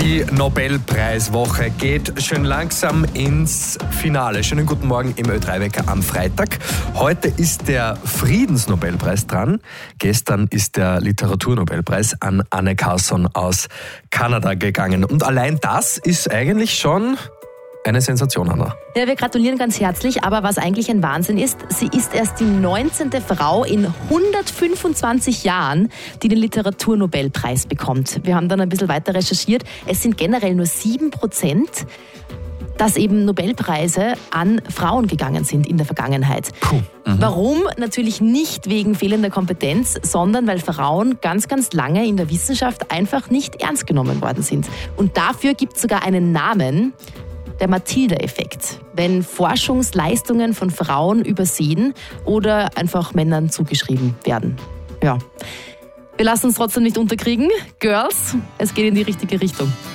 Die Nobelpreiswoche geht schön langsam ins Finale. Schönen guten Morgen im Ö3-Wecker am Freitag. Heute ist der Friedensnobelpreis dran. Gestern ist der Literaturnobelpreis an Anne Carson aus Kanada gegangen. Und allein das ist eigentlich schon eine Sensation, Anna. Ja, wir gratulieren ganz herzlich, aber was eigentlich ein Wahnsinn ist, sie ist erst die 19. Frau in 125 Jahren, die den Literaturnobelpreis bekommt. Wir haben dann ein bisschen weiter recherchiert. Es sind generell nur 7%, dass eben Nobelpreise an Frauen gegangen sind in der Vergangenheit. Warum? Natürlich nicht wegen fehlender Kompetenz, sondern weil Frauen ganz, ganz lange in der Wissenschaft einfach nicht ernst genommen worden sind. Und dafür gibt es sogar einen Namen: der Matilda-Effekt, wenn Forschungsleistungen von Frauen übersehen oder einfach Männern zugeschrieben werden. Ja. Wir lassen uns trotzdem nicht unterkriegen. Girls, es geht in die richtige Richtung.